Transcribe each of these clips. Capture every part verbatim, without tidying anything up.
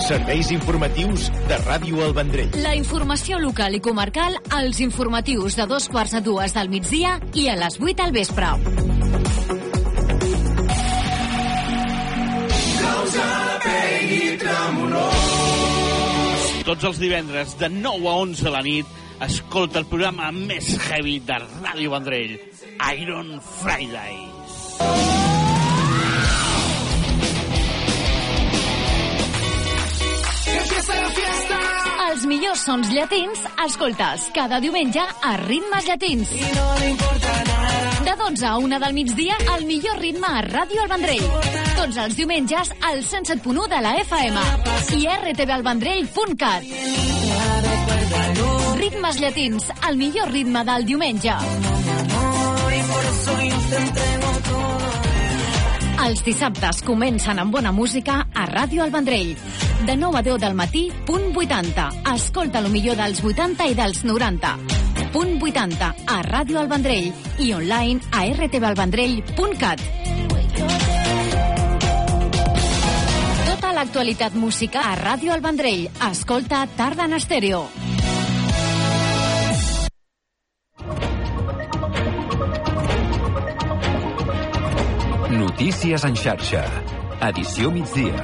Serveis informatius de Ràdio El Vendrell. La informació local i comarcal als informatius de dos quarts a dues del migdia i a les vuit al vespre. Tots els divendres de nou a onze de la nit escolta el programa més heavy de Ràdio Vendrell, Iron Fridays. Els millors sons llatins, escoltes cada diumenge a Ritmes Llatins. De dotze a una del migdia, el millor ritme a Ràdio El Vendrell. Tots els diumenges al cent set punt u de la F M i r t v el vendrell punt cat. Ritmes Llatins, el millor ritme del diumenge. Els dissabtes comencen amb bona música a Ràdio El Vendrell. De nou a deu del matí, punt vuitanta. Escolta el millor dels vuitanta i dels noranta. Punt vuitanta a Ràdio El Vendrell i online a r t v el vendrell punt cat. Tota l'actualitat música a Ràdio El Vendrell. Escolta Tarda en Estèreo. Notícies en xarxa. Edició migdia.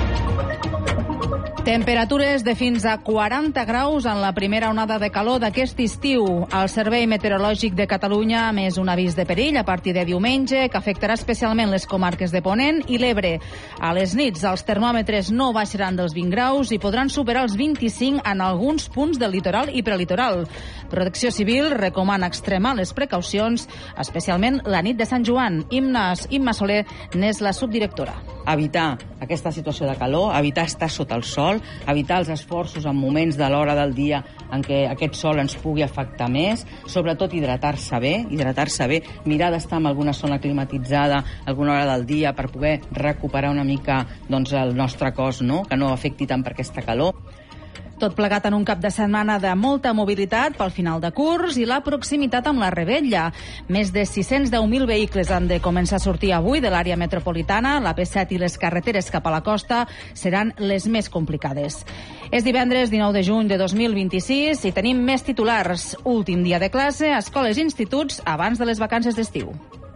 Temperatures de fins a quaranta graus en la primera onada de calor d'aquest estiu. El Servei Meteorològic de Catalunya ha emès un avís de perill a partir de diumenge que afectarà especialment les comarques de Ponent i l'Ebre. A les nits els termòmetres no baixaran dels vint graus i podran superar els vint-i-cinc en alguns punts del litoral i prelitoral. Protecció Civil recomana extremar les precaucions, especialment la nit de Sant Joan. Imma, Imma Soler n'és la subdirectora. Evitar aquesta situació de calor, evitar estar sota el sol, evitar els esforços en moments de l'hora del dia en què aquest sol ens pugui afectar més, sobretot hidratar-se bé, hidratar-se bé, mirar d'estar en alguna zona climatitzada alguna hora del dia per poder recuperar una mica doncs, el nostre cos, no? Que no afecti tant per aquesta calor. Tot plegat en un cap de setmana de molta mobilitat pel final de curs i la proximitat amb la Rebetlla. Més de sis-cents deu mil vehicles han de començar a sortir avui de l'àrea metropolitana. La P set i les carreteres cap a la costa seran les més complicades. És divendres dinou de juny de dos mil vint-i-sis i tenim més titulars. Últim dia de classe a escoles i instituts abans de les vacances d'estiu.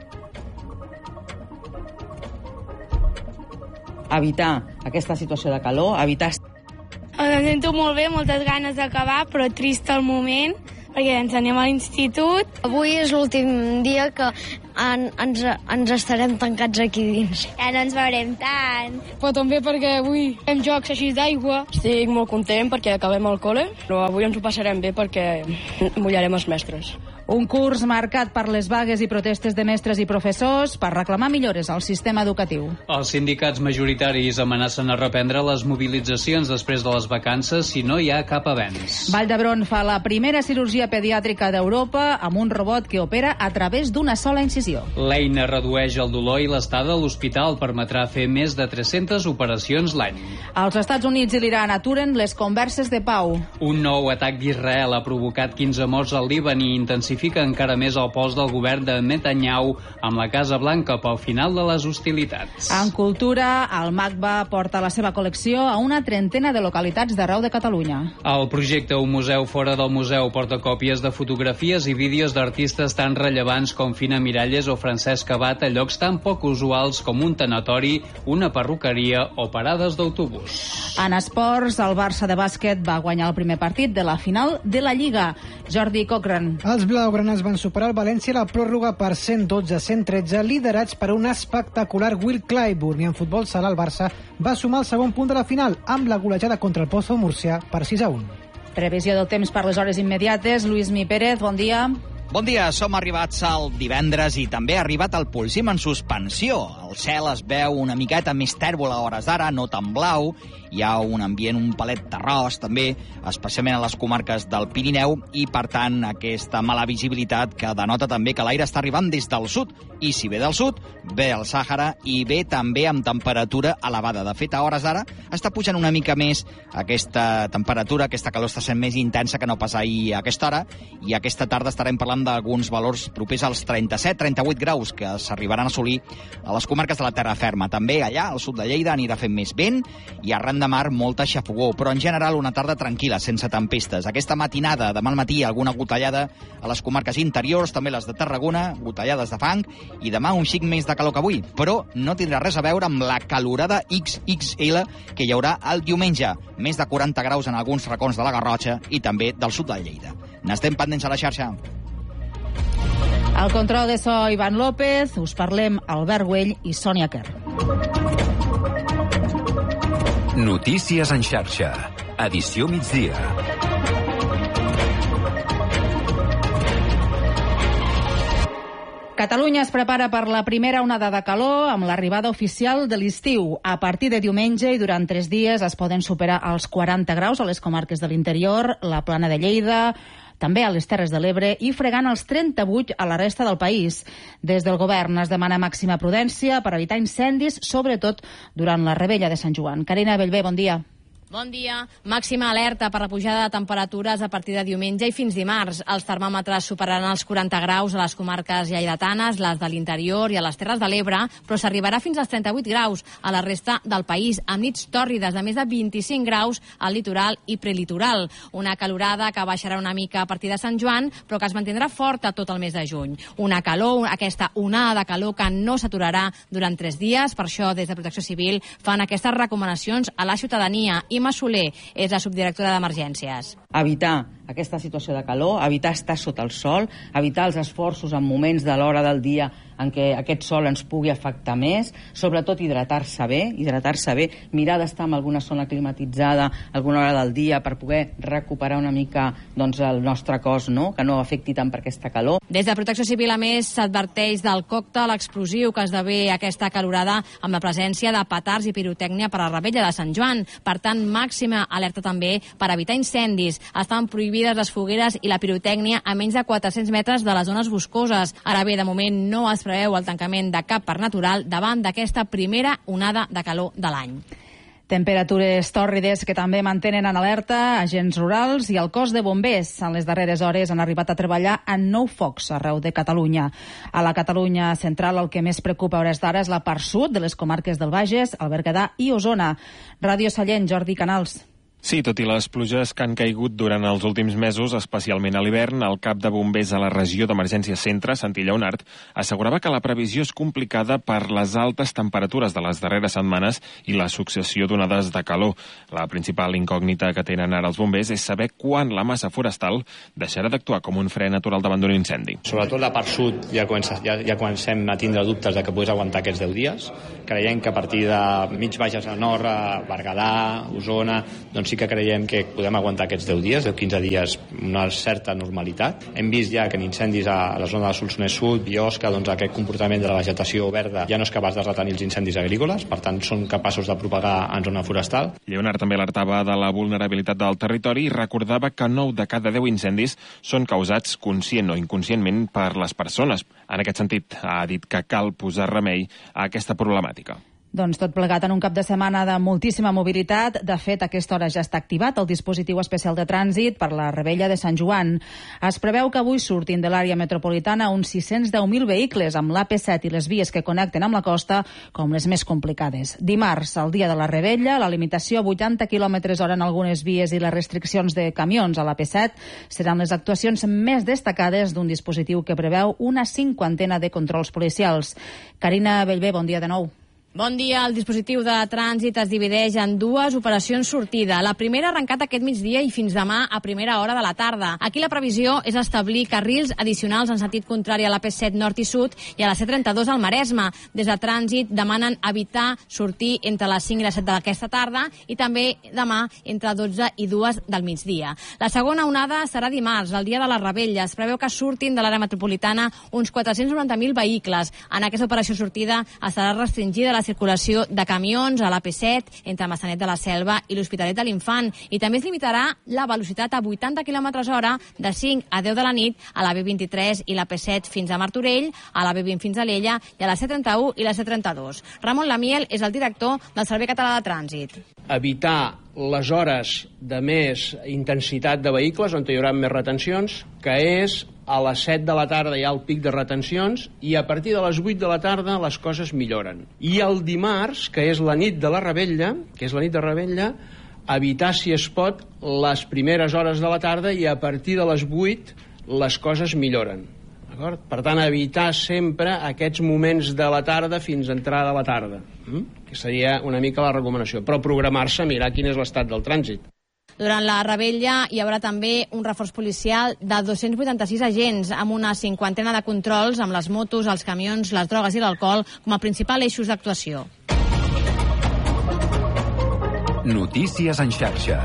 Evitar aquesta situació de calor, evitar... Em sento molt bé, moltes ganes d'acabar, però trist al moment, perquè ens anem a l'institut. Avui és l'últim dia que en, ens, ens estarem tancats aquí dins. Ja no ens veurem tant. Però també perquè avui fem jocs així d'aigua. Estic molt content perquè acabem el col·le, però avui ens ho passarem bé perquè mullarem els mestres. Un curs marcat per les vagues i protestes de mestres i professors per reclamar millores al sistema educatiu. Els sindicats majoritaris amenacen a reprendre les mobilitzacions després de les vacances si no hi ha cap avenç. Vall d'Hebron fa la primera cirurgia pediàtrica d'Europa amb un robot que opera a través d'una sola incisió. L'eina redueix el dolor i l'estada a l'hospital, permetrà fer més de tres-centes operacions l'any. Els Estats Units i l'Iran aturen les converses de pau. Un nou atac d'Israel ha provocat quinze morts al Líban i intensifica encara més el pols del govern de Netanyahu amb la Casa Blanca pel final de les hostilitats. En cultura, el MACBA porta la seva col·lecció a una trentena de localitats d'arreu de Catalunya. El projecte Un museu fora del museu porta còpies de fotografies i vídeos d'artistes tan rellevants com Fina Miralles o Francesc Abat a llocs tan poc usuals com un tanatori, una perruqueria o parades d'autobús. En esports, el Barça de bàsquet va guanyar el primer partit de la final de la Lliga. Jordi Cochran. Els blaugranes van superar el València a la pròrroga per cent dotze a cent tretze, liderats per un espectacular Will Clyburn, i en futbol sala el Barça va sumar el segon punt de la final amb la golejada contra el Pozo Murcia per sis a un. Previsió del temps per les hores immediates. Lluís Mi Pérez, bon dia. Bon dia, som arribats al divendres i també ha arribat el Polsim en suspensió. El cel es veu una miqueta més tèrbol a hores d'ara, no tan blau. Hi ha un ambient un palet terrós també, especialment a les comarques del Pirineu, i per tant aquesta mala visibilitat que denota també que l'aire està arribant des del sud, i si ve del sud, ve el Sàhara i ve també amb temperatura elevada. De fet, a hores d'ara està pujant una mica més aquesta temperatura, aquesta calor està sent més intensa que no pas ahir a aquesta hora, i aquesta tarda estarem parlant d'alguns valors propers als trenta-set trenta-vuit graus que s'arribaran a assolir a les comarques comarques de la terra ferma. També allà, al sud de Lleida, anirà fent més vent i arran de mar molta xafogó, però en general una tarda tranquil·la, sense tempestes. Aquesta matinada, demà al matí, alguna gotellada a les comarques interiors, també les de Tarragona, gotellades de fang, i demà un xic més de calor que avui, però no tindrà res a veure amb la calorada ics ics ele que hi haurà el diumenge. Més de quaranta graus en alguns racons de la Garrotxa i també del sud de Lleida. N'estem pendents a la xarxa. Al control de so, Ivan López, us parlem Albert Güell i Sònia Quer. Notícies en xarxa. Edició migdia. Catalunya es prepara per la primera onada de calor amb l'arribada oficial de l'estiu. A partir de diumenge i durant tres dies es poden superar els quaranta graus a les comarques de l'interior, la Plana de Lleida, també a les Terres de l'Ebre i fregant els trenta-vuit a la resta del país. Des del govern es demana màxima prudència per evitar incendis, sobretot durant la Rebella de Sant Joan. Carina Bellver, bon dia. Bon dia. Màxima alerta per la pujada de temperatures a partir de diumenge i fins dimarts. Els termòmetres superaran els quaranta graus a les comarques lleidatanes, les de l'interior i a les Terres de l'Ebre, però s'arribarà fins als trenta-vuit graus a la resta del país, amb nits tòrrides de més de vint-i-cinc graus al litoral i prelitoral. Una calorada que baixarà una mica a partir de Sant Joan, però que es mantindrà forta tot el mes de juny. Una calor, aquesta onada de calor que no s'aturarà durant tres dies. Per això, des de Protecció Civil, fan aquestes recomanacions a la ciutadania. I Imma Soler és la subdirectora d'Emergències. Evitar aquesta situació de calor, evitar estar sota el sol, evitar els esforços en moments de l'hora del dia en què aquest sol ens pugui afectar més, sobretot hidratar-se bé, hidratar-se bé, mirar d'estar en alguna zona climatitzada alguna hora del dia per poder recuperar una mica doncs, el nostre cos, no? Que no afecti tant per aquesta calor. Des de Protecció Civil, a més, s'adverteix del còctel explosiu que esdevé aquesta calorada amb la presència de petards i pirotècnia per a la Rebella de Sant Joan. Per tant, màxima alerta també per evitar incendis. Estan prohibides les fogueres i la pirotècnia a menys de quatre-cents metres de les zones boscoses. Ara bé, de moment no es preveu el tancament de cap parc natural davant d'aquesta primera onada de calor de l'any. Temperatures tòrrides que també mantenen en alerta agents rurals i el cos de bombers. En les darreres hores han arribat a treballar en nou focs arreu de Catalunya. A la Catalunya central el que més preocupa a hores d'ara és la part sud de les comarques del Bages, el Berguedà i Osona. Ràdio Sallent, Jordi Canals. Sí, tot i les pluges que han caigut durant els últims mesos, especialment a l'hivern, el cap de bombers a la regió d'emergència centre, Santi Lleonart, assegurava que la previsió és complicada per les altes temperatures de les darreres setmanes i la successió d'onades de calor. La principal incògnita que tenen ara els bombers és saber quan la massa forestal deixarà d'actuar com un fre natural davant d'un incendi. Sobretot la part sud ja, comença, ja, ja comencem a tindre dubtes de que puguis aguantar aquests deu dies. Creiem que a partir de mig baixes a nord, Berguedà, Osona, doncs sí que creiem que podem aguantar aquests deu dies, deu a quinze dies, una certa normalitat. Hem vist ja que en incendis a la zona del Solsonès Sud, Biosca, doncs aquest comportament de la vegetació verda ja no és capaç de retenir els incendis agrícoles, per tant són capaços de propagar en zona forestal. Lleonard també alertava de la vulnerabilitat del territori i recordava que nou de cada deu incendis són causats conscient o inconscientment per les persones. En aquest sentit, ha dit que cal posar remei a aquesta problemàtica. Doncs tot plegat en un cap de setmana de moltíssima mobilitat. De fet, a aquesta hora ja està activat el dispositiu especial de trànsit per la Rebella de Sant Joan. Es preveu que avui surtin de l'àrea metropolitana uns sis-cents deu mil vehicles amb l'A P set i les vies que connecten amb la costa com les més complicades. Dimarts, el dia de la Rebella, la limitació a vuitanta quilòmetres hora en algunes vies i les restriccions de camions a l'A P set seran les actuacions més destacades d'un dispositiu que preveu una cinquantena de controls policials. Carina Bellver, bon dia de nou. Bon dia. El dispositiu de trànsit es divideix en dues operacions sortida. La primera ha arrencat aquest migdia i fins demà a primera hora de la tarda. Aquí la previsió és establir carrils addicionals en sentit contrari a l'A P set nord i sud i a la C trenta-dos al Maresme. Des de trànsit demanen evitar sortir entre les cinc i les set d'aquesta tarda i també demà entre dotze i dues del migdia. La segona onada serà dimarts, el dia de la Rebella. Es preveu que surtin de l'àrea metropolitana uns quatre-cents noranta mil vehicles. En aquesta operació sortida estarà restringida la la circulació de camions a l'A P set entre Massanet de la Selva i l'Hospitalet de l'Infant i també es limitarà la velocitat a vuitanta quilòmetres hora de cinc a deu de la nit a la B vint-i-tres i la P set fins a Martorell, a la B vint fins a Alella i a la C trenta-u i la C trenta-dos. Ramon Lamiel és el director del Servei Català de Trànsit. Evitar les hores de més intensitat de vehicles on hi haurà més retencions, que és a les set de la tarda hi ha el pic de retencions i a partir de les vuit de la tarda les coses milloren. I el dimarts, que és la nit de la Revetlla, que és la nit de Revetlla, evitar, si es pot, les primeres hores de la tarda i a partir de les vuit les coses milloren. D'acord? Per tant, evitar sempre aquests moments de la tarda fins a entrada a la tarda, mm? que seria una mica la recomanació. Però programar-se, mirar quin és l'estat del trànsit. Durant la Revetlla hi haurà també un reforç policial de dos-cents vuitanta-sis agents amb una cinquantena de controls amb les motos, els camions, les drogues i l'alcohol com a principal eixos d'actuació. Notícies en xarxa.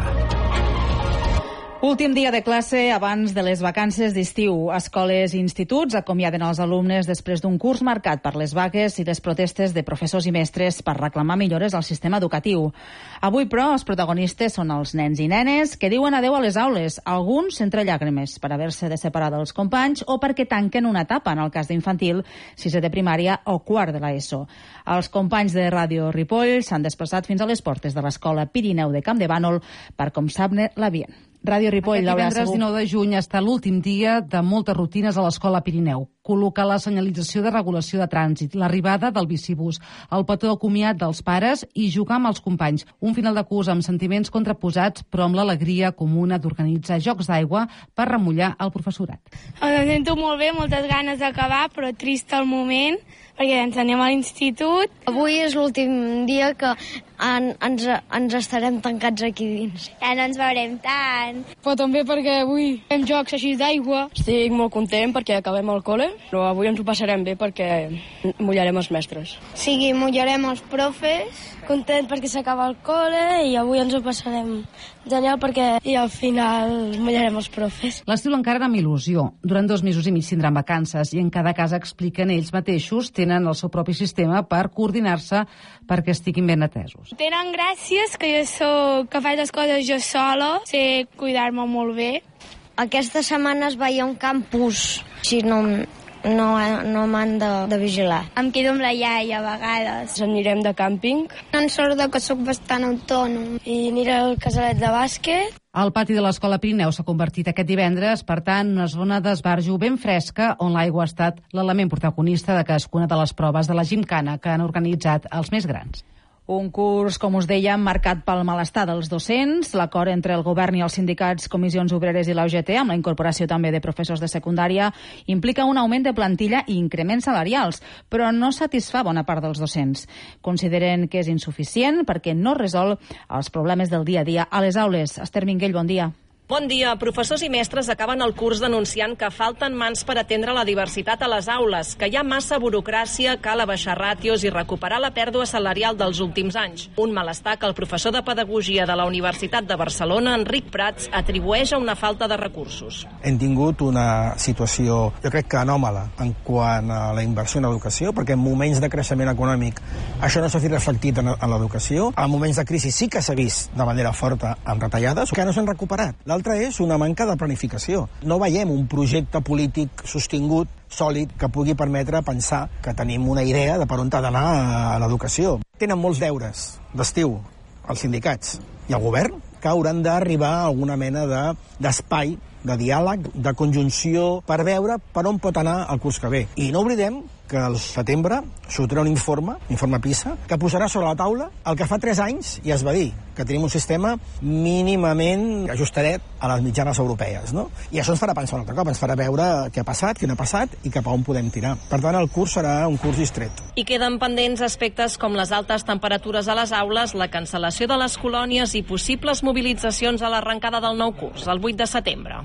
Últim dia de classe abans de les vacances d'estiu. Escoles i instituts acomiaden els alumnes després d'un curs marcat per les vagues i les protestes de professors i mestres per reclamar millores al sistema educatiu. Avui, però, els protagonistes són els nens i nenes que diuen adeu a les aules, alguns entre llàgrimes per haver-se de separar dels companys o perquè tanquen una etapa, en el cas d'infantil, sisè de primària o quart de l'ESO. Els companys de Ràdio Ripoll s'han desplaçat fins a les portes de l'Escola Pirineu de Campdevànol per com sap-ne l'ambient. Ràdio Ripoll, Aquest Laura divendres Segur. dinou de juny està l'últim dia de moltes rutines a l'Escola Pirineu. Col·locar la senyalització de regulació de trànsit, l'arribada del bicibús, el petó comiat dels pares i jugar amb els companys. Un final de curs amb sentiments contraposats, però amb l'alegria comuna d'organitzar jocs d'aigua per remullar el professorat. Em sento molt bé, moltes ganes d'acabar, però trist al moment, perquè ens anem a l'institut. Avui és l'últim dia que en, ens, ens estarem tancats aquí dins. Ja no ens veurem tant. Però també perquè avui fem jocs així d'aigua. Estic molt content perquè acabem el col·le, però avui ens ho passarem bé perquè mullarem els mestres. Sí, mullarem els profes. Content perquè s'acaba el col·le i avui ens ho passarem genial perquè i al final mullarem els profes. L'estiu l'encaren amb il·lusió. Durant dos mesos i mig tindran vacances i en cada casa expliquen ells mateixos, tenen el seu propi sistema per coordinar-se perquè estiguin ben atesos. Tenen gràcies que jo soc, que faig les coses jo sola, sé cuidar-me molt bé. Aquesta setmana es veia un campus, si no, no, no m'han de, de vigilar. Em quedo amb la iaia a vegades. Anirem de càmping. En sort que sóc bastant autònom. I aniré al casalet de bàsquet. El pati de l'Escola Pirineu s'ha convertit aquest divendres, per tant, una zona d'esbarjo ben fresca on l'aigua ha estat l'element protagonista de cadascuna de les proves de la gimcana que han organitzat els més grans. Un curs, com us dèiem, marcat pel malestar dels docents, l'acord entre el govern i els sindicats, comissions obreres i l'U G T, amb la incorporació també de professors de secundària, implica un augment de plantilla i increments salarials, però no satisfà bona part dels docents. Consideren que és insuficient perquè no resol els problemes del dia a dia a les aules. Esther Minguell, bon dia. Bon dia. Professors i mestres acaben el curs denunciant que falten mans per atendre la diversitat a les aules, que hi ha massa burocràcia, cal abaixar ràtios i recuperar la pèrdua salarial dels últims anys. Un malestar que el professor de Pedagogia de la Universitat de Barcelona, Enric Prats, atribueix a una falta de recursos. Hem tingut una situació, jo crec que anòmala, en quant a la inversió en l'educació, perquè en moments de creixement econòmic això no s'ha vist reflectit en, en l'educació. En moments de crisi sí que s'ha vist de manera forta amb retallades, que no s'han recuperat. L'altre és una manca de planificació. No veiem un projecte polític sostingut, sòlid, que pugui permetre pensar que tenim una idea de per on ha d'anar a l'educació. Tenen molts deures d'estiu els sindicats i el govern que hauran d'arribar a alguna mena de, d'espai, de diàleg, de conjunció, per veure per on pot anar el curs que ve. I no oblidem que al setembre sortirà un informe, informe PISA, que posarà sobre la taula el que fa tres anys ja es va dir, que tenim un sistema mínimament ajustadet a les mitjanes europees, no? I això ens farà pensar un altre cop, ens farà veure què ha passat, què no ha passat i cap a on podem tirar. Per tant, el curs serà un curs distret. I queden pendents aspectes com les altes temperatures a les aules, la cancel·lació de les colònies i possibles mobilitzacions a l'arrencada del nou curs, el vuit de setembre.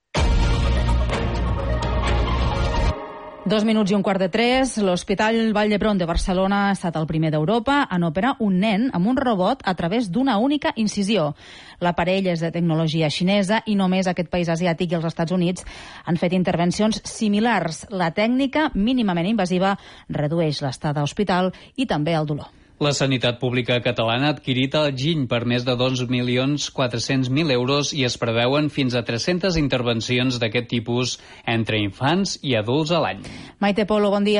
Dos minuts i un quart de tres, l'Hospital Vall d'Hebron de Barcelona ha estat el primer d'Europa en operar un nen amb un robot a través d'una única incisió. L'aparell és de tecnologia xinesa i només aquest país asiàtic i els Estats Units han fet intervencions similars. La tècnica mínimament invasiva redueix l'estada a hospital i també el dolor. La sanitat pública catalana ha adquirit el Giny per més de dos milions quatre-cents mil euros i es preveuen fins a tres-centes intervencions d'aquest tipus entre infants i adults a l'any. Maite Polo, bon dia.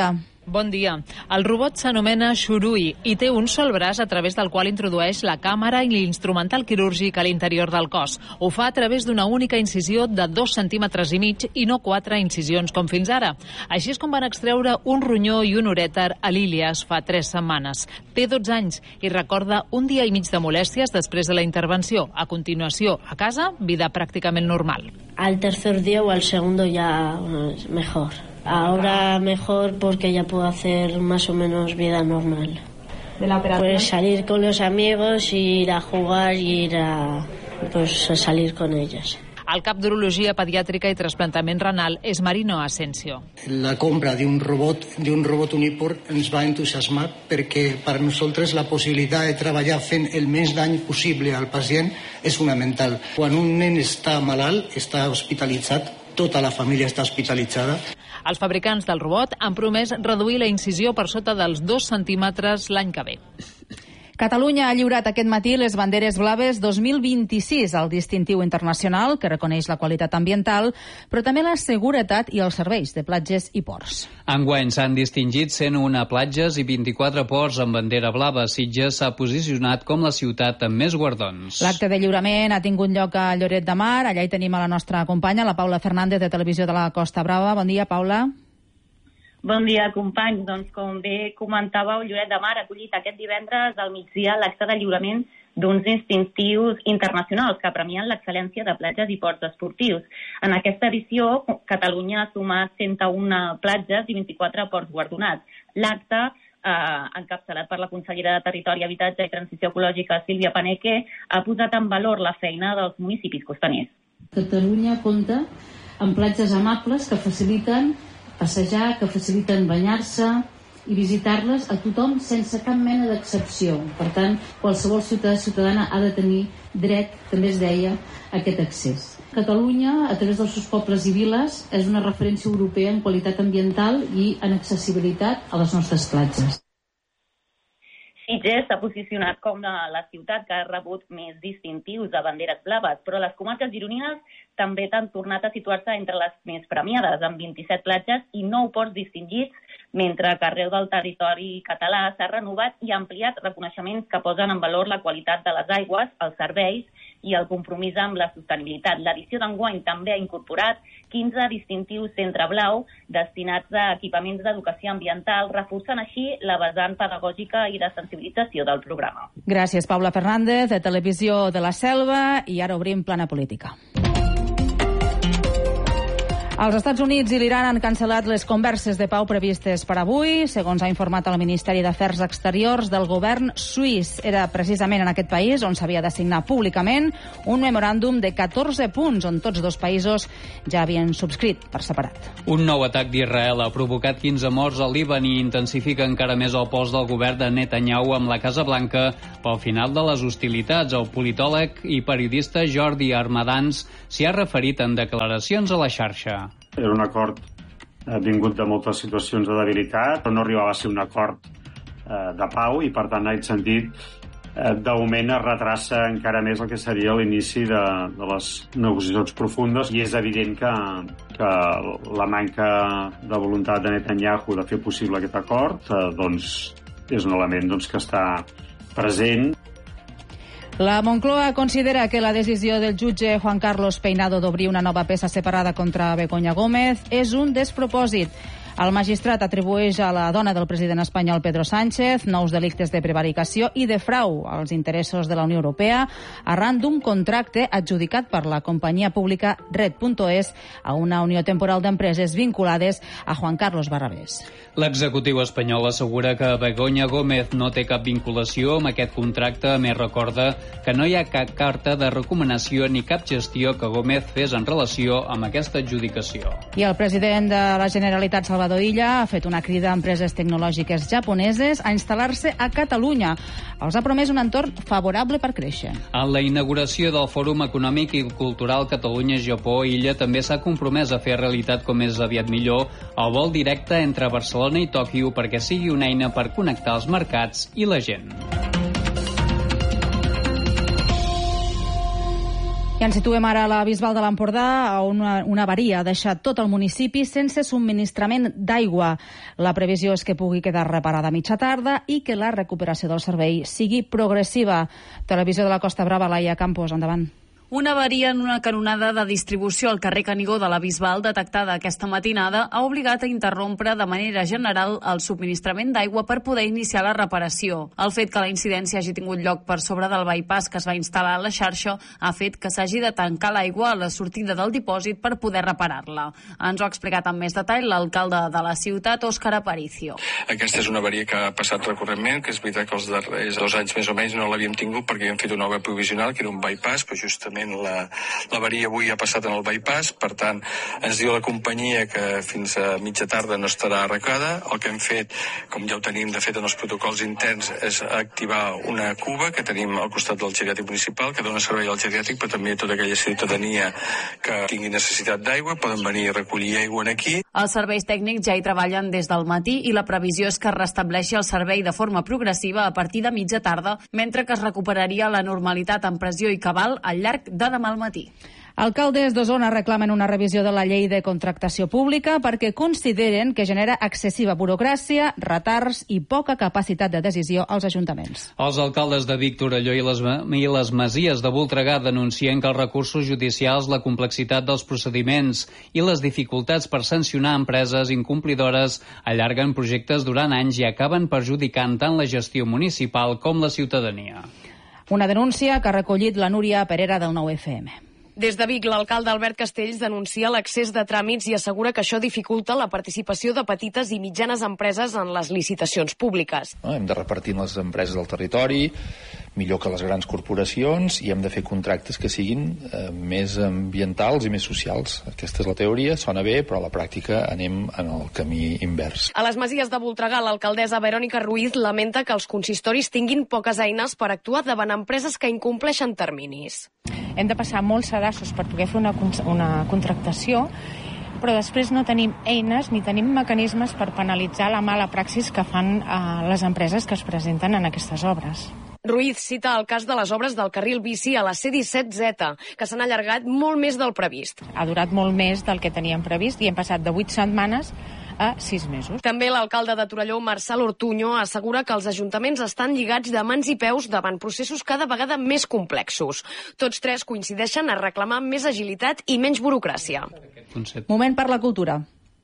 Bon dia. El robot s'anomena Shurui i té un sol braç a través del qual introdueix la càmera i l'instrumental quirúrgic a l'interior del cos. Ho fa a través d'una única incisió de dos centímetres i mig i no quatre incisions com fins ara. Així és com van extreure un ronyó i un urèter a l'Ilias fa tres setmanes. Té dotze anys i recorda un dia i mig de molèsties després de la intervenció. A continuació, a casa, vida pràcticament normal. Al tercer día o al segundo ya mejor. Ahora mejor porque ya puedo hacer más o menos vida normal. ¿De la operación? Pues salir con los amigos, ir a jugar y ir a, pues, a salir con ellos. El cap d'Urologia Pediàtrica i Trasplantament Renal és Marino Asensio. La compra d'un robot, d'un robot Unipor ens va entusiasmar perquè per nosaltres la possibilitat de treballar fent el més dany possible al pacient és fonamental. Quan un nen està malalt, està hospitalitzat, tota la família està hospitalitzada. Els fabricants del robot han promès reduir la incisió per sota dels dos centímetres l'any que ve. Catalunya ha lliurat aquest matí les banderes blaves dos mil vint-i-sis, el distintiu internacional que reconeix la qualitat ambiental, però també la seguretat i els serveis de platges i ports. Enguany s'han distingit cent u platges i vint-i-quatre ports amb bandera blava. Sitges s'ha posicionat com la ciutat amb més guardons. L'acte de lliurament ha tingut lloc a Lloret de Mar. Allà hi tenim a la nostra companya, la Paula Fernández, de Televisió de la Costa Brava. Bon dia, Paula. Bon dia, companys. Doncs, com bé comentàveu, Lloret de Mar ha acollit aquest divendres al migdia l'acte de lliurament d'uns distintius internacionals que premien l'excel·lència de platges i ports esportius. En aquesta edició, Catalunya ha sumat cent u platges i vint-i-quatre ports guardonats. L'acte, eh, encapçalat per la consellera de Territori, Habitatge i Transició Ecològica, Sílvia Paneque, ha posat en valor la feina dels municipis costaners. Catalunya compta amb platges amables que faciliten passejar, que faciliten banyar-se i visitar-les a tothom sense cap mena d'excepció. Per tant, qualsevol ciutadà ciutadana ha de tenir dret, també es deia, a aquest accés. Catalunya, a través dels seus pobles i viles, és una referència europea en qualitat ambiental i en accessibilitat a les nostres platges. Sitges s'ha posicionat com la ciutat que ha rebut més distintius de banderes blaves, però les comarques gironines també han tornat a situar-se entre les més premiades, amb vint-i-set platges i nou ports distingits, mentre que arreu del territori català s'ha renovat i ampliat reconeixements que posen en valor la qualitat de les aigües, els serveis i el compromís amb la sostenibilitat. L'edició d'enguany també ha incorporat quinze distintius centre blau destinats a equipaments d'educació ambiental, reforçant així la vessant pedagògica i de sensibilització del programa. Gràcies, Paula Fernández, de Televisió de la Selva, i ara obrim plana política. Els Estats Units i l'Iran han cancel·lat les converses de pau previstes per avui. Segons ha informat el Ministeri d'Afers Exteriors del govern suís, era precisament en aquest país on s'havia de signar públicament un memoràndum de catorze punts on tots dos països ja havien subscrit per separat. Un nou atac d'Israel ha provocat quinze morts al Líban i intensifica encara més el pols del govern de Netanyahu amb la Casa Blanca pel final de les hostilitats. El politòleg i periodista Jordi Armadans s'hi ha referit en declaracions a la xarxa. Era un acord eh, vingut de moltes situacions de debilitat, però no arribava a ser un acord eh, de pau i, per tant, en aquest sentit, eh, d'augment es retrassa encara més el que seria l'inici de, de les negociacions profundes i és evident que, que la manca de voluntat de Netanyahu de fer possible aquest acord eh, doncs, és un element doncs, que està present. La Moncloa considera que la decisió del jutge Juan Carlos Peinado d'obrir una nova peça separada contra Begoña Gómez és un despropòsit. El magistrat atribueix a la dona del president espanyol Pedro Sánchez nous delictes de prevaricació i de frau als interessos de la Unió Europea arran d'un contracte adjudicat per la companyia pública Red punt es a una unió temporal d'empreses vinculades a Juan Carlos Barrabés. L'executiu espanyol assegura que Begoña Gómez no té cap vinculació amb aquest contracte. A més, recorda que no hi ha cap carta de recomanació ni cap gestió que Gómez fes en relació amb aquesta adjudicació. I el president de la Generalitat, Salvador Illa, ha fet una crida a empreses tecnològiques japoneses a instal·lar-se a Catalunya. Els ha promès un entorn favorable per créixer. En la inauguració del Fòrum Econòmic i Cultural Catalunya-Japó, Illa també s'ha compromès a fer realitat com més aviat millor el vol directe entre Barcelona i Tòquio perquè sigui una eina per connectar els mercats i la gent. I ens situem ara a la Bisbal de l'Empordà, on una, una avaria ha deixat tot el municipi sense subministrament d'aigua. La previsió és que pugui quedar reparada a mitja tarda i que la recuperació del servei sigui progressiva. Televisió de la Costa Brava, Laia Campos, endavant. Una avaria en una canonada de distribució al carrer Canigó de la Bisbal, detectada aquesta matinada, ha obligat a interrompre de manera general el subministrament d'aigua per poder iniciar la reparació. El fet que la incidència hagi tingut lloc per sobre del bypass que es va instal·lar a la xarxa ha fet que s'hagi de tancar l'aigua a la sortida del dipòsit per poder reparar-la. Ens ho ha explicat amb més detall l'alcalde de la ciutat, Òscar Aparicio. Aquesta és una avaria que ha passat recurrentment, que és veritat que els darrers dos anys més o menys no l'havíem tingut perquè havíem fet una obra provisional, que era un bypass, però justament La, l'avaria avui ha passat en el bypass, per tant ens diu la companyia que fins a mitja tarda no estarà arreglada. El que hem fet, com ja ho tenim de fet en els protocols interns, és activar una cuba que tenim al costat del geriàtric municipal, que dona servei al geriàtric, però també a tota aquella ciutadania que tingui necessitat d'aigua, poden venir a recollir aigua aquí. Els serveis tècnics ja hi treballen des del matí i la previsió és que es restableixi el servei de forma progressiva a partir de mitja tarda, mentre que es recuperaria la normalitat en pressió i cabal al llarg de demà al matí. Alcaldes d'Osona reclamen una revisió de la llei de contractació pública perquè consideren que genera excessiva burocràcia, retards i poca capacitat de decisió als ajuntaments. Els alcaldes de Vic, Torelló i les, i les Masies de Voltregà denuncien que els recursos judicials, la complexitat dels procediments i les dificultats per sancionar empreses incomplidores allarguen projectes durant anys i acaben perjudicant tant la gestió municipal com la ciutadania. Una denúncia que ha recollit la Núria Perera del nou F M. Des de Vic, l'alcalde Albert Castells denuncia l'accés de tràmits i assegura que això dificulta la participació de petites i mitjanes empreses en les licitacions públiques. No, hem de repartir les empreses del territori millor que les grans corporacions i hem de fer contractes que siguin eh, més ambientals i més socials. Aquesta és la teoria, sona bé, però a la pràctica anem en el camí invers. A les Masies de Voltregà, l'alcaldessa Verònica Ruiz lamenta que els consistoris tinguin poques eines per actuar davant empreses que incompleixen terminis. Hem de passar molts sedassos per poder fer una, una contractació, però després no tenim eines ni tenim mecanismes per penalitzar la mala praxis que fan eh, les empreses que es presenten en aquestes obres. Ruiz cita el cas de les obres del carril bici a la C disset Z, que s'han allargat molt més del previst. Ha durat molt més del que teníem previst i hem passat de vuit setmanes a sis mesos. També l'alcalde de Torelló, Marçal Ortuño, assegura que els ajuntaments estan lligats de mans i peus davant processos cada vegada més complexos. Tots tres coincideixen a reclamar més agilitat i menys burocràcia. Moment per la cultura.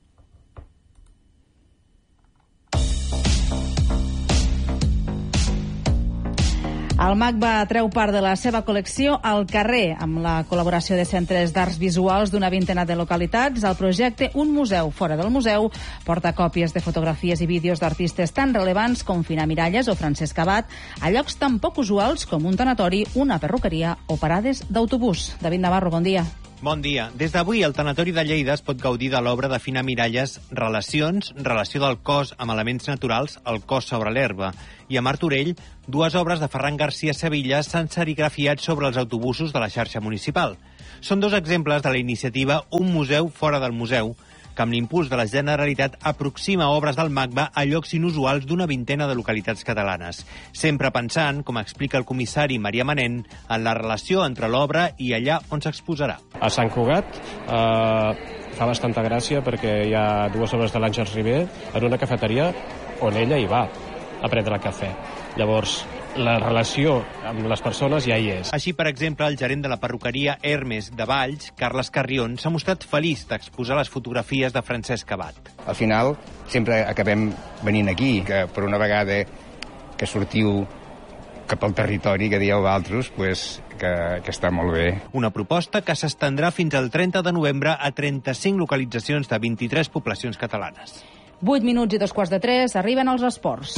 El MACBA treu part de la seva col·lecció al carrer, amb la col·laboració de centres d'arts visuals d'una vintena de localitats. El projecte Un museu fora del museu porta còpies de fotografies i vídeos d'artistes tan relevants com Fina Miralles o Francesc Abad a llocs tan poc usuals com un tanatori, una perruqueria o parades d'autobús. David Navarro, bon dia. Bon dia. Des d'avui, el Tanatori de Lleida es pot gaudir de l'obra de Fina Miralles Relacions, relació del cos amb elements naturals, el cos sobre l'herba, i a Martorell, dues obres de Ferran García Sevilla s'han serigrafiat sobre els autobusos de la xarxa municipal. Són dos exemples de la iniciativa Un museu fora del museu, que amb l'impuls de la Generalitat aproxima obres del MACBA a llocs inusuals d'una vintena de localitats catalanes, sempre pensant, com explica el comissari Maria Manent, en la relació entre l'obra i allà on s'exposarà. A Sant Cugat eh, fa bastanta gràcia perquè hi ha dues obres de l'Àngels Ribé en una cafeteria on ella hi va a prendre cafè. Llavors, la relació amb les persones ja hi és. Així, per exemple, el gerent de la perruqueria Hermes de Valls, Carles Carrion, s'ha mostrat feliç d'exposar les fotografies de Francesc Abad. Al final, sempre acabem venint aquí, que per una vegada que sortiu cap al territori que dieu d'altres, pues, que, que està molt bé. Una proposta que s'estendrà fins al trenta de novembre a trenta-cinc localitzacions de vint-i-tres poblacions catalanes. vuit minuts i dos quarts de tres, arriben els esports.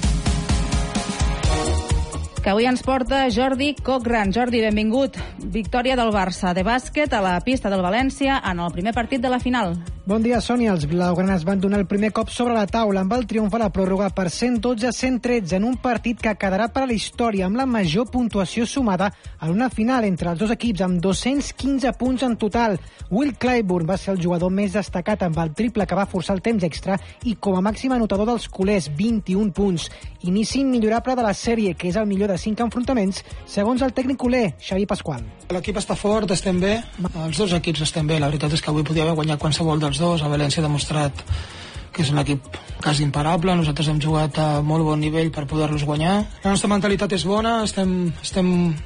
Que avui ens porta Jordi Cochran. Jordi, benvingut. Victòria del Barça de bàsquet a la pista del València en el primer partit de la final. Bon dia, Sònia. Els blaugranes van donar el primer cop sobre la taula amb el triomf a la pròrroga per cent dotze a cent tretze en un partit que quedarà per a la història amb la major puntuació sumada en una final entre els dos equips amb dos-cents quinze punts en total. Will Clyburn va ser el jugador més destacat amb el triple que va forçar el temps extra i com a màxim anotador dels culers, vint-i-un punts. Inici immillorable de la sèrie, que és el millor de cinc enfrontaments, segons el tècnic culer, Xavi Pasqual. L'equip està fort, estem bé, els dos equips estem bé, la veritat és que avui podia haver guanyat qualsevol dels dos, a València ha demostrat que és un equip quasi imparable, nosaltres hem jugat a molt bon nivell per poder-los guanyar. La nostra mentalitat és bona, estem, estem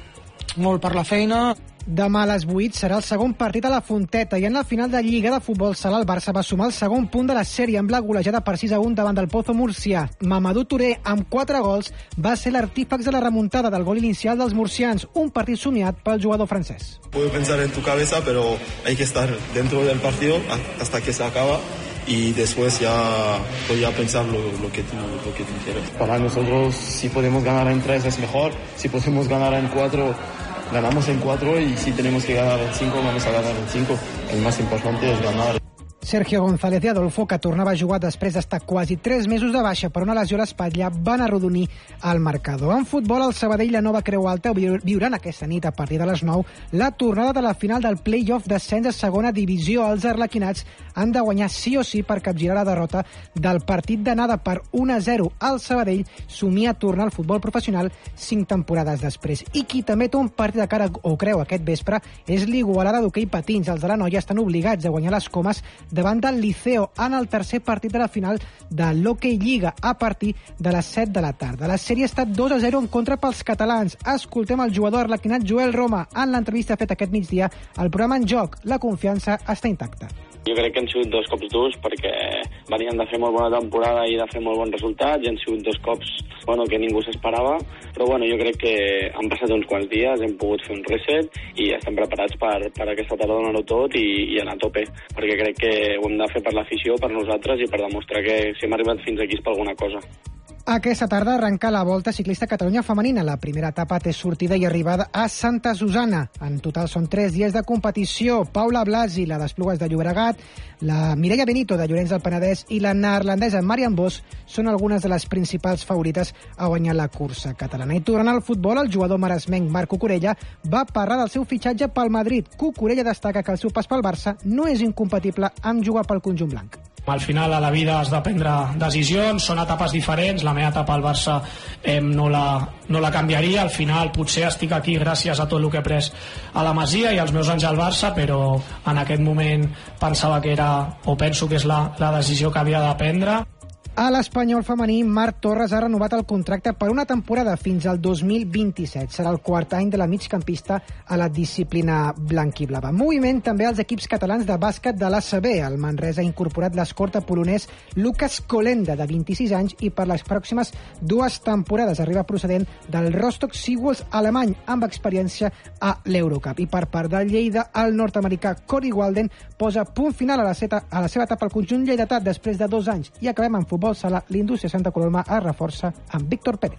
molt per la feina. Demà a les vuit serà el segon partit a la Fonteta i en la final de Lliga de Futbol Sala el Barça va sumar el segon punt de la sèrie amb la golejada per sis a un davant del Pozo Murcià. Mamadou Touré, amb quatre gols, va ser l'artífex de la remuntada del gol inicial dels murcians, un partit somiat pel jugador francès. Puedo pensar en tu cabeza, pero hay que estar dentro del partido hasta que se acaba y después ya voy a pensar lo, lo, que tú, lo que tú quieres. Para nosotros, si podemos ganar en tres es mejor, si podemos ganar en cuatro ganamos en cuatro y si tenemos que ganar en cinco, vamos a ganar en cinco. El más importante es ganar. Sergio González i Adolfo, que tornava a jugar després d'estar quasi tres mesos de baixa per una lesió a l'espatlla, van arrodonir el marcador. En futbol, el Sabadell i la Nova Creu Alta viuran aquesta nit a partir de les nou la tornada de la final del play-off d'ascens a segona divisió. Els arlequinats han de guanyar sí o sí per capgirar la derrota del partit d'anada per un a zero. El Sabadell somia tornar al futbol professional cinc temporades després. I qui també té un partit de cara o creu aquest vespre és l'Igualada d'hoquei patins. Els de la Noia estan obligats a guanyar les comes davant del Liceo en el tercer partit de la final de l'Hockey Lliga a partir de les set de la tarda. La sèrie ha estat dos a zero en contra pels catalans. Escoltem el jugador arlequinat Joel Roma en l'entrevista feta aquest migdia al programa En Joc. La confiança està intacta. Jo crec que han sigut dos cops durs perquè venien de fer molt bona temporada i de fer molt bons resultats i han sigut dos cops bueno, que ningú s'esperava, però bueno, jo crec que han passat uns quants dies, hem pogut fer un reset i estem preparats per, per aquesta tarda donar-ho tot i, i anar a tope, perquè crec que ho hem de fer per l'afició, per nosaltres i per demostrar que si hem arribat fins aquí és per alguna cosa. Aquesta tarda arrenca la Volta Ciclista Catalunya Femenina. La primera etapa té sortida i arribada a Santa Susana. En total són tres dies de competició. Paula Blasi, la d'Esplugues de Llobregat, la Mireia Benito, de Llorenç del Penedès, i la neerlandesa Marian Vos són algunes de les principals favorites a guanyar la cursa catalana. I tornant al futbol, el jugador maresmenc Marc Cucurella va parlar del seu fitxatge pel Madrid. Cucurella destaca que el seu pas pel Barça no és incompatible amb jugar pel conjunt blanc. Al final a la vida has de prendre decisions, són etapes diferents, la meva etapa al Barça eh, no, la, no la canviaria, al final potser estic aquí gràcies a tot el que he pres a la Masia i als meus anys al Barça, però en aquest moment pensava que era, o penso que és la, la decisió que havia de prendre. A l'Espanyol femení, Marc Torres ha renovat el contracte per una temporada fins al dos mil vint-i-set. Serà el quart any de la migcampista a la disciplina blanquiblava. Moviment també als equips catalans de bàsquet de l'A C B. El Manresa ha incorporat l'escorta polonès Lucas Kolenda, de vint-i-sis anys, i per les pròximes dues temporades arriba procedent del Rostock Seawolves alemany, amb experiència a l'Eurocup. I per part del Lleida, el nord-americà Corey Walden posa punt final a la, seta, a la seva etapa al conjunt lleidatà després de dos anys. I acabem amb futbol sala. L'indústria Santa Coloma es reforça amb Víctor Pérez.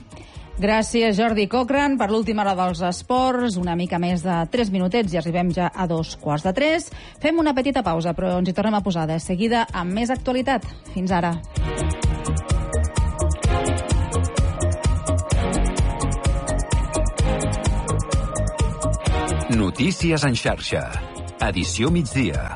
Gràcies, Jordi Cochran, per l'última hora dels esports. Una mica més de tres minutets i arribem ja a dos quarts de tres. Fem una petita pausa, però ens hi tornem a posar de seguida amb més actualitat. Fins ara. Notícies en xarxa. Edició migdia.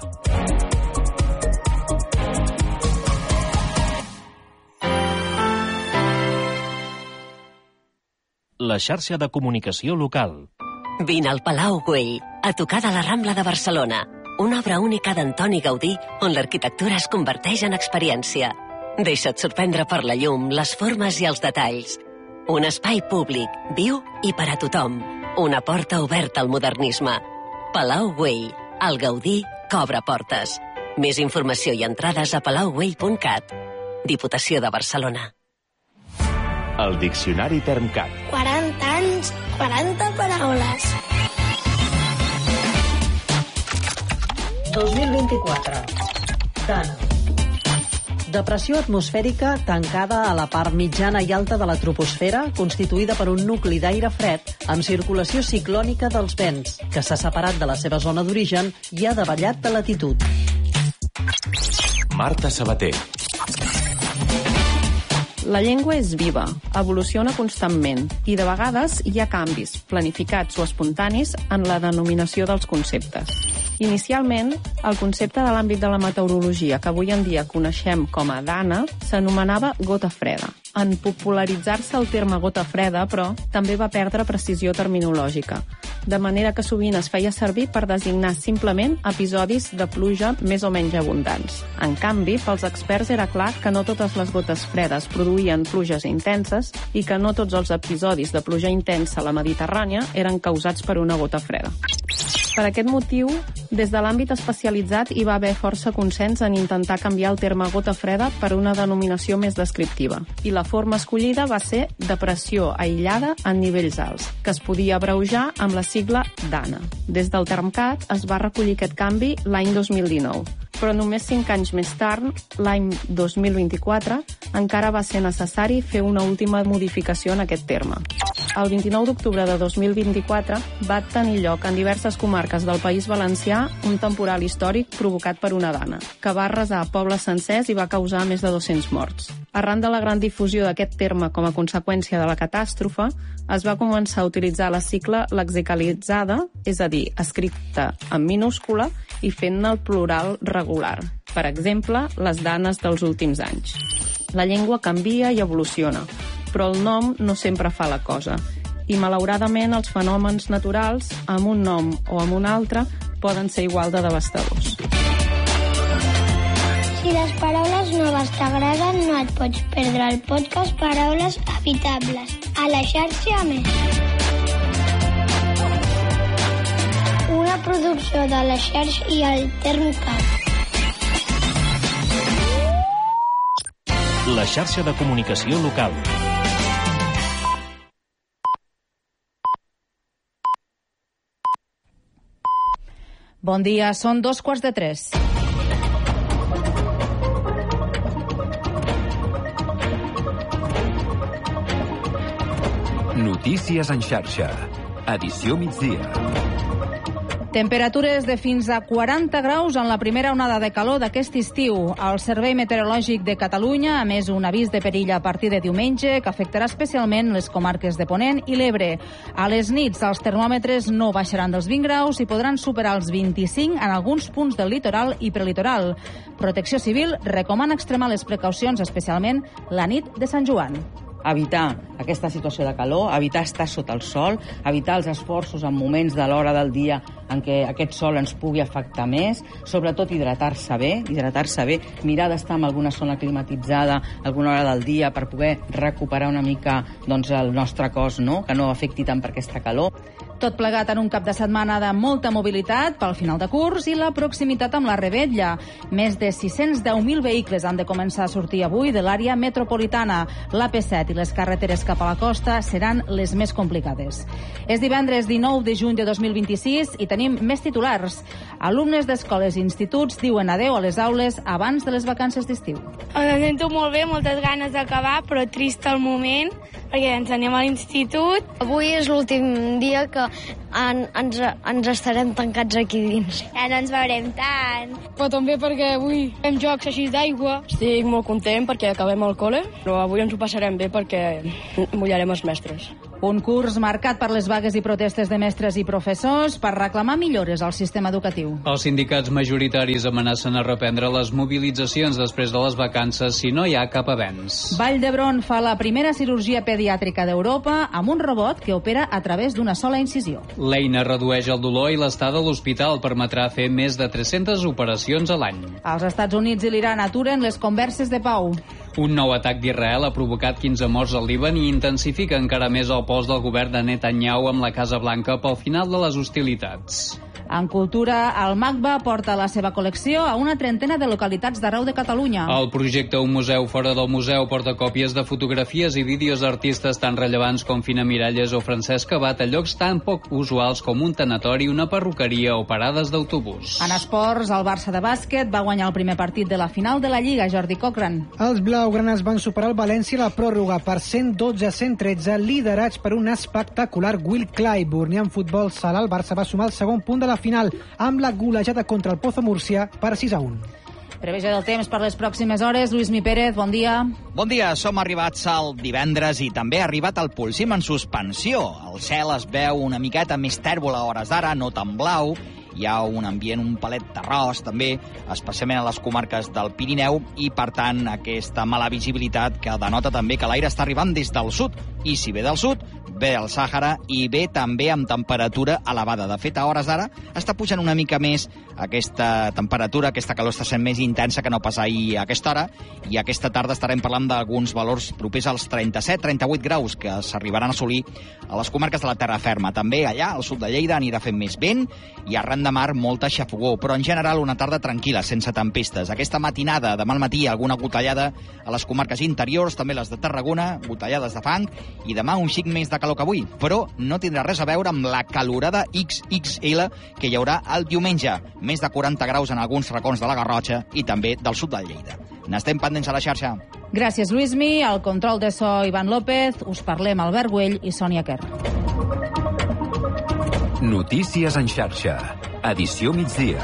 La xarxa de comunicació local. Vine al Palau Güell, a tocar de la Rambla de Barcelona. Una obra única d'Antoni Gaudí, on l'arquitectura es converteix en experiència. Deixa't sorprendre per la llum, les formes i els detalls. Un espai públic, viu i per a tothom. Una porta oberta al modernisme. Palau Güell, el Gaudí que obre portes. Més informació i entrades a palau güell punt cat. Diputació de Barcelona. El Diccionari Termcat. quaranta anys, quaranta paraules. dos mil vint-i-quatre. Dana. Depressió atmosfèrica tancada a la part mitjana i alta de la troposfera, constituïda per un nucli d'aire fred amb circulació ciclònica dels vents, que s'ha separat de la seva zona d'origen i ha davallat de latitud. Marta Sabater. La llengua és viva, evoluciona constantment i de vegades hi ha canvis, planificats o espontanis, en la denominació dels conceptes. Inicialment, el concepte de l'àmbit de la meteorologia que avui en dia coneixem com a dana s'anomenava gota freda. En popularitzar-se el terme gota freda, però, també va perdre precisió terminològica, de manera que sovint es feia servir per designar simplement episodis de pluja més o menys abundants. En canvi, pels experts era clar que no totes les gotes fredes produïen pluges intenses i que no tots els episodis de pluja intensa a la Mediterrània eren causats per una gota freda. Per aquest motiu, des de l'àmbit especialitzat hi va haver força consens en intentar canviar el terme gota freda per una denominació més descriptiva, i la forma escollida va ser depressió aïllada en nivells alts, que es podia abreujar amb la sigla DANA. Des del Termcat es va recollir aquest canvi l'any dos mil dinou, però només cinc anys més tard, l'any dos mil vint-i-quatre, encara va ser necessari fer una última modificació en aquest terme. El vint-i-nou d'octubre de dos mil vint-i-quatre va tenir lloc en diverses comarques del País Valencià un temporal històric provocat per una dana, que va arrasar pobles sencers i va causar més de dos-cents morts. Arran de la gran difusió d'aquest terme com a conseqüència de la catàstrofe, es va començar a utilitzar la sigla lexicalitzada, és a dir, escrita en minúscula i fent-ne el plural regular. Per exemple, les danes dels últims anys. La llengua canvia i evoluciona, però el nom no sempre fa la cosa. I, malauradament, els fenòmens naturals, amb un nom o amb un altre, poden ser igual de devastadors. Si les paraules noves t'agraden, no et pots perdre el podcast Paraules Habitables, a la xarxa Més. Una producció de la xarxa i el Termcat. La xarxa de comunicació local. Bon dia, són dos quarts de tres. Notícies en xarxa. Edició migdia. Temperatures de fins a quaranta graus en la primera onada de calor d'aquest estiu. El Servei Meteorològic de Catalunya ha emès un avís de perill a partir de diumenge que afectarà especialment les comarques de Ponent i l'Ebre. A les nits els termòmetres no baixaran dels vint graus i podran superar els vint-i-cinc en alguns punts del litoral i prelitoral. Protecció Civil recomana extremar les precaucions, especialment la nit de Sant Joan. Evitar aquesta situació de calor, evitar estar sota el sol, evitar els esforços en moments de l'hora del dia en què aquest sol ens pugui afectar més, sobretot hidratar-se bé, hidratar-se bé, mirar d'estar en alguna zona climatitzada alguna hora del dia per poder recuperar una mica doncs, el nostre cos, no? Que no afecti tant per aquesta calor. Tot plegat en un cap de setmana de molta mobilitat pel final de curs i la proximitat amb la Revetlla. Més de sis-cents deu mil vehicles han de començar a sortir avui de l'àrea metropolitana. L'A P set i les carreteres cap a la costa seran les més complicades. És divendres dinou de juny de dos mil vint-i-sis i tenim més titulars. Alumnes d'escoles i instituts diuen adeu a les aules abans de les vacances d'estiu. Em sento molt bé, moltes ganes d'acabar, però trist al moment, perquè ens anem a l'institut. Avui és l'últim dia que en, ens, ens estarem tancats aquí dins. Ja no ens veurem tant. Però també perquè avui fem jocs així d'aigua. Estic molt content perquè acabem el col·le, però avui ens ho passarem bé perquè mullarem els mestres. Un curs marcat per les vagues i protestes de mestres i professors per reclamar millores al sistema educatiu. Els sindicats majoritaris amenacen a reprendre les mobilitzacions després de les vacances si no hi ha cap avenç. Vall d'Hebron fa la primera cirurgia pediàtrica d'Europa amb un robot que opera a través d'una sola incisió. L'eina redueix el dolor i l'estada a l'hospital permetrà fer més de tres-centes operacions a l'any. Els Estats Units i l'Iran aturen les converses de pau. Un nou atac d'Israel ha provocat quinze morts al Líban i intensifica encara més el pols del govern de Netanyahu amb la Casa Blanca pel final de les hostilitats. En cultura, el MACBA porta la seva col·lecció a una trentena de localitats d'arreu de Catalunya. El projecte Un museu fora del museu porta còpies de fotografies i vídeos d'artistes tan rellevants com Fina Miralles o Francesc Abat a llocs tan poc usuals com un tanatori, una perruqueria o parades d'autobús. En esports, el Barça de bàsquet va guanyar el primer partit de la final de la Lliga, Jordi Cochran. Els blaugranes van superar el València a la pròrroga per cent dotze a cent tretze, liderats per un espectacular Will Clyburn. I en futbol sala, el Barça va sumar el segon punt de la final amb la golejada contra el Pozo Múrcia per sis a un. Previsió del temps per les pròximes hores. Lluís Mi Pérez, bon dia. Bon dia, som arribats al divendres i també ha arribat el Pulsim en suspensió. El cel es veu una miqueta més tèrbol a hores d'ara, no tan blau, hi ha un ambient un palet d'arròs també, especialment a les comarques del Pirineu, i per tant aquesta mala visibilitat que denota també que l'aire està arribant des del sud, i si ve del sud, ve del Sàhara i ve també amb temperatura elevada. De fet, a hores d'ara està pujant una mica més aquesta temperatura, aquesta calor està sent més intensa que no pas ahir a aquesta hora, i aquesta tarda estarem parlant d'alguns valors propers als trenta-set trenta-vuit graus que s'arribaran a assolir a les comarques de la terra ferma. També allà, al sud de Lleida, anirà fent més vent i arran de mar molta xafogó, però en general una tarda tranquil·la, sense tempestes. Aquesta matinada, demà al matí, alguna gotellada a les comarques interiors, també les de Tarragona, gotellades de fang, i demà un xic més de calor que avui, però no tindrà res a veure amb la calorada ics ics ele que hi haurà el diumenge. Més de quaranta graus en alguns racons de la Garrotxa i també del sud de Lleida. N'estem pendents a la xarxa. Gràcies, Luismi. Al control de so, Ivan López. Us parlem Albert Güell i Sònia Quer. Notícies en xarxa. Edició migdia.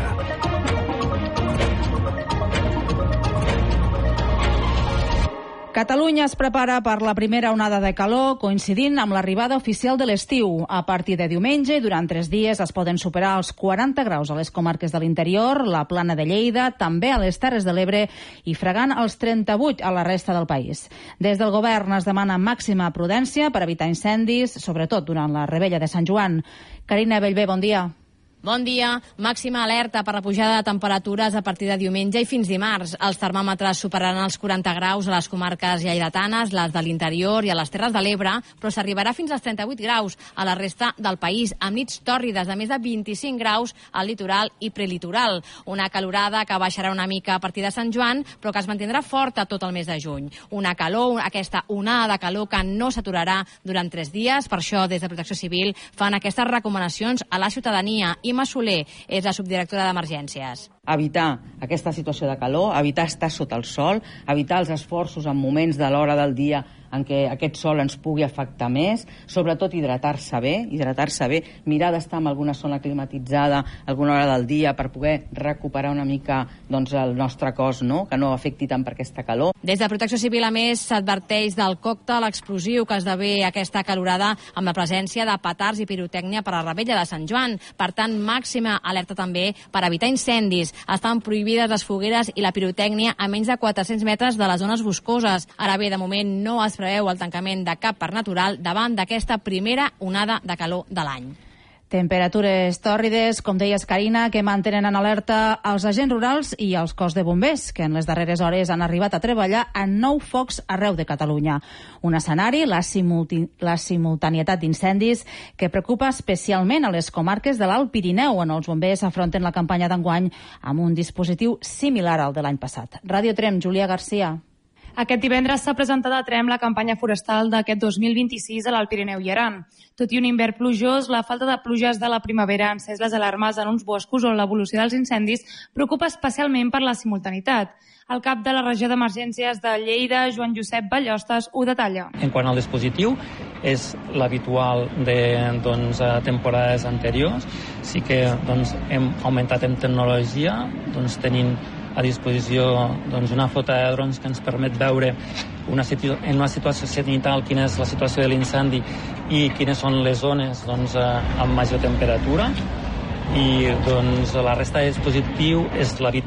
Catalunya es prepara per la primera onada de calor coincidint amb l'arribada oficial de l'estiu. A partir de diumenge i durant tres dies es poden superar els quaranta graus a les comarques de l'interior, la Plana de Lleida, també a les Terres de l'Ebre i fregant els trenta-vuit a la resta del país. Des del govern es demana màxima prudència per evitar incendis, sobretot durant la Rebella de Sant Joan. Carina Bellver, bon dia. Bon dia. Màxima alerta per la pujada de temperatures a partir de diumenge i fins dimarts. Els termòmetres superaran els quaranta graus a les comarques lleidatanes, les de l'interior i a les Terres de l'Ebre, però s'arribarà fins als trenta-vuit graus a la resta del país, amb nits tòrrides de més de vint-i-cinc graus al litoral i prelitoral. Una calorada que baixarà una mica a partir de Sant Joan, però que es mantindrà forta tot el mes de juny. Una calor, aquesta onada de calor que no s'aturarà durant tres dies. Per això, des de Protecció Civil, fan aquestes recomanacions a la ciutadania. Imma Soler és la subdirectora d'Emergències. Evitar aquesta situació de calor, evitar estar sota el sol, evitar els esforços en moments de l'hora del dia en què aquest sol ens pugui afectar més, sobretot hidratar-se bé, hidratar-se bé, mirar d'estar en alguna zona climatitzada alguna hora del dia per poder recuperar una mica doncs, el nostre cos, no? Que no afecti tant per aquesta calor. Des de Protecció Civil, a més, s'adverteix del còctel explosiu que esdevé aquesta calorada amb la presència de petards i pirotècnia per a la Rebella de Sant Joan. Per tant, màxima alerta també per evitar incendis. Estan prohibides les fogueres i la pirotècnia a menys de quatre-cents metres de les zones boscoses. Ara bé, de moment no es preveu el tancament de cap parc natural davant d'aquesta primera onada de calor de l'any. Temperatures tòrrides, com deies, Carina, que mantenen en alerta els agents rurals i els cos de bombers, que en les darreres hores han arribat a treballar en nou focs arreu de Catalunya. Un escenari, la, simulti... la simultanietat d'incendis, que preocupa especialment a les comarques de l'Alt Pirineu, on els bombers afronten la campanya d'enguany amb un dispositiu similar al de l'any passat. Ràdio Trem, Júlia Garcia. Aquest divendres s'ha presentat a Trem la campanya forestal d'aquest dos mil vint-i-sis a l'Alt Pirineu i Aran. Tot i un hivern plujós, la falta de pluges de la primavera ha encès les alarmes en uns boscos on l'evolució dels incendis preocupa especialment per la simultanitat. El cap de la regió d'emergències de Lleida, Joan Josep Ballostes, ho detalla. En quant al dispositiu, és l'habitual de doncs, temporades anteriors. Sí que doncs, hem augmentat en tecnologia, doncs, tenint a disposició doncs, una flota de drons que ens permet veure una situ en una situació cenital quina és la situació de l'incendi i quines són les zones doncs, amb major temperatura. I doncs, la resta de dispositiu és l'habitual